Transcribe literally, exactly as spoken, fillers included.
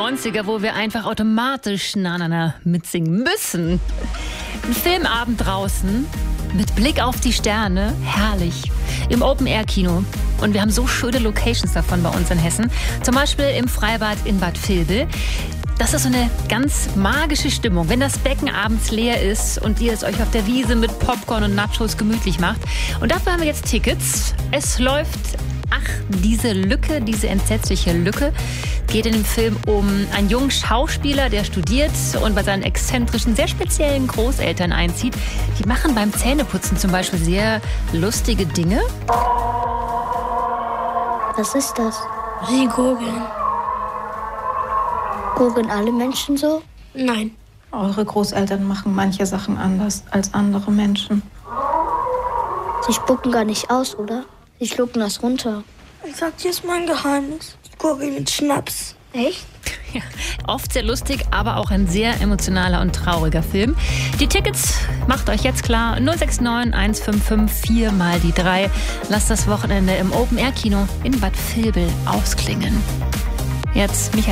neunziger, wo wir einfach automatisch na na na mitsingen müssen. Ein Filmabend draußen mit Blick auf die Sterne, herrlich, im Open-Air-Kino. Und wir haben so schöne Locations davon bei uns in Hessen. Zum Beispiel im Freibad in Bad Vilbel. Das ist so eine ganz magische Stimmung, wenn das Becken abends leer ist und ihr es euch auf der Wiese mit Popcorn und Nachos gemütlich macht. Und dafür haben wir jetzt Tickets. Es läuft, ach, diese Lücke, diese entsetzliche Lücke. Geht in dem Film um einen jungen Schauspieler, der studiert und bei seinen exzentrischen, sehr speziellen Großeltern einzieht. Die machen beim Zähneputzen zum Beispiel sehr lustige Dinge. Was ist das? Sie gurgeln. Gurgeln alle Menschen so? Nein. Eure Großeltern machen manche Sachen anders als andere Menschen. Sie spucken gar nicht aus, oder? Sie schlucken das runter. Ich sag dir jetzt mal ein Geheimnis. Ich gurgel mit Schnaps. Echt? Ja, oft sehr lustig, aber auch ein sehr emotionaler und trauriger Film. Die Tickets macht euch jetzt klar. null sechs neun eins fünf fünf vier mal die drei. Lasst das Wochenende im Open-Air-Kino in Bad Vilbel ausklingen. Jetzt Michael.